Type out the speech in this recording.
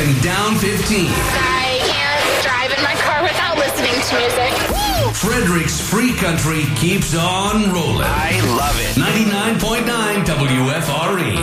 and down 15. I can't drive in my car without listening to music. Woo! Frederick's Free Country keeps on rolling. I love it. 99.9 WFRE.